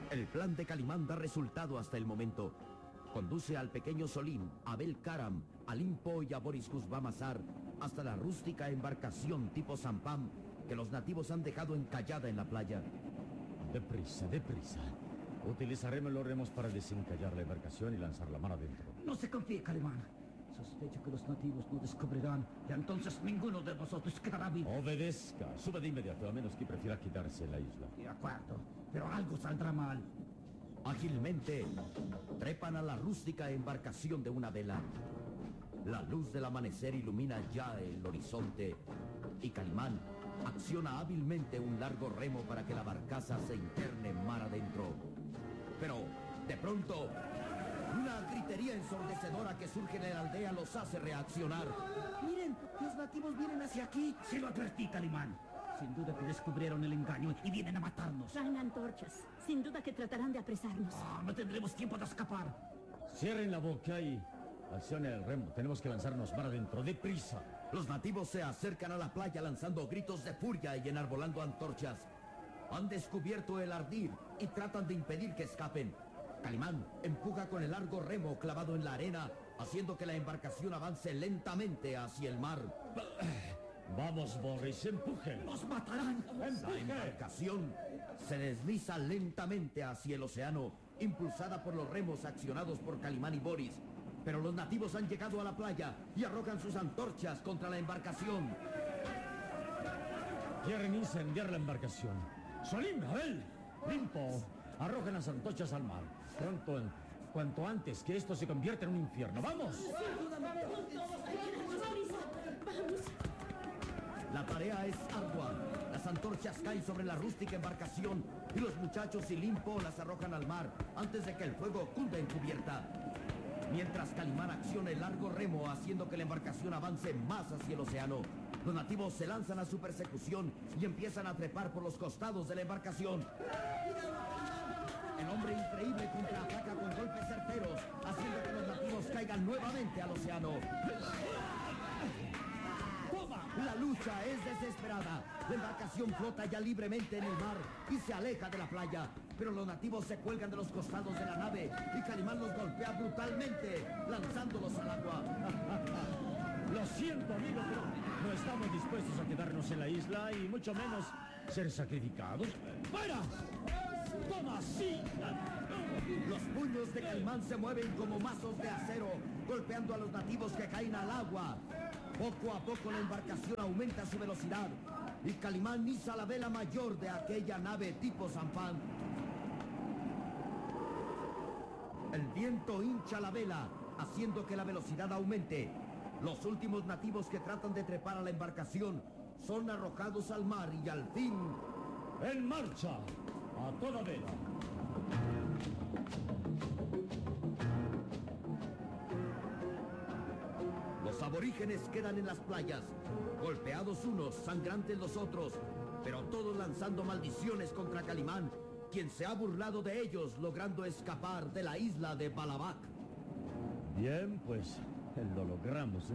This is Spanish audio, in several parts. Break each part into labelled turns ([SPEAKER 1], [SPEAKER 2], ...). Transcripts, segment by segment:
[SPEAKER 1] El plan de Calimán da resultado hasta el momento. Conduce al pequeño Solín, a Abel Karam, a Limpo y a Boris Kuzbamazar hasta la rústica embarcación tipo Sampam que los nativos han dejado encallada en la playa.
[SPEAKER 2] Deprisa, deprisa. Utilizaremos los remos para desencallar la embarcación y lanzar la mar adentro.
[SPEAKER 3] No se confíe, Calimán. Sospecho que los nativos no descubrirán y entonces ninguno de nosotros quedará vivo.
[SPEAKER 2] Obedezca. Sube de inmediato, a menos que prefiera quedarse en la isla.
[SPEAKER 3] De acuerdo, pero algo saldrá mal.
[SPEAKER 1] Ágilmente, trepan a la rústica embarcación de una vela. La luz del amanecer ilumina ya el horizonte y Calimán acciona hábilmente un largo remo para que la barcaza se interne mar adentro. Pero, de pronto, una gritería ensordecedora que surge en la aldea los hace reaccionar.
[SPEAKER 3] Miren, los nativos vienen hacia aquí. Se lo advertí, Calimán. Sin duda que descubrieron el engaño y vienen a matarnos.
[SPEAKER 4] Traen antorchas. Sin duda que tratarán de apresarnos.
[SPEAKER 3] No tendremos tiempo de escapar.
[SPEAKER 2] Cierren la boca y accionen el remo. Tenemos que lanzarnos mar adentro, deprisa.
[SPEAKER 1] Los nativos se acercan a la playa lanzando gritos de furia y enarbolando antorchas. Han descubierto el ardid y tratan de impedir que escapen. Calimán empuja con el largo remo clavado en la arena, haciendo que la embarcación avance lentamente hacia el mar.
[SPEAKER 2] Vamos, Boris, empujen.
[SPEAKER 3] ¡Nos matarán!
[SPEAKER 1] La embarcación se desliza lentamente hacia el océano, impulsada por los remos accionados por Calimán y Boris. Pero los nativos han llegado a la playa y arrojan sus antorchas contra la embarcación.
[SPEAKER 2] Quieren incendiar la embarcación. Solín, Abel, Limpo, arrojen las antorchas al mar. Cuanto antes, que esto se convierta en un infierno. ¡Vamos!
[SPEAKER 4] Vamos.
[SPEAKER 1] La tarea es ardua. Las antorchas caen sobre la rústica embarcación y los muchachos y Limpo las arrojan al mar antes de que el fuego cunda en cubierta. Mientras Calimán acciona el largo remo haciendo que la embarcación avance más hacia el océano, los nativos se lanzan a su persecución y empiezan a trepar por los costados de la embarcación. El hombre increíble contraataca con golpes certeros, haciendo que los nativos caigan nuevamente al océano. La lucha es desesperada. La embarcación flota ya libremente en el mar y se aleja de la playa. Pero los nativos se cuelgan de los costados de la nave y Calimán los golpea brutalmente, lanzándolos al agua.
[SPEAKER 2] Lo siento, amigo, pero no estamos dispuestos a quedarnos en la isla y mucho menos ser sacrificados. ¡Fuera! ¡Toma, sí!
[SPEAKER 1] Los puños de Calimán se mueven como mazos de acero, golpeando a los nativos que caen al agua. Poco a poco la embarcación aumenta su velocidad y Calimán iza la vela mayor de aquella nave tipo Sampán. El viento hincha la vela, haciendo que la velocidad aumente. Los últimos nativos que tratan de trepar a la embarcación son arrojados al mar y al fin...
[SPEAKER 2] ¡En marcha! ¡A toda vela!
[SPEAKER 1] Los aborígenes quedan en las playas, golpeados unos, sangrantes los otros, pero todos lanzando maldiciones contra Calimán, quien se ha burlado de ellos logrando escapar de la isla de Balabac.
[SPEAKER 2] Bien, pues lo logramos.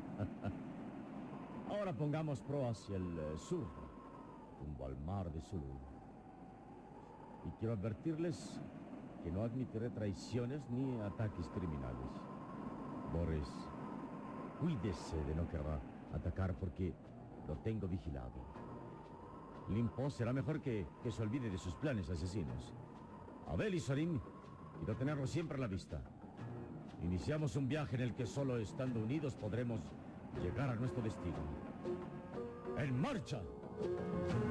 [SPEAKER 2] Ahora pongamos pro hacia el sur, rumbo al mar de Sulu. Y quiero advertirles que no admitiré traiciones ni ataques criminales. Boris, cuídese de no querer atacar porque lo tengo vigilado. Limpo será mejor que se olvide de sus planes asesinos. Abel y Sorin, quiero tenerlo siempre a la vista. Iniciamos un viaje en el que solo estando unidos podremos llegar a nuestro destino. ¡En marcha!